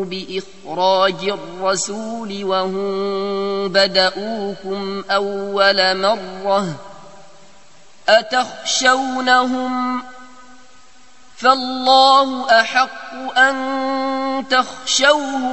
بإخراج الرسول وهم بدؤوكم أول مرة أتخشونهم فالله أحق أن تخشوه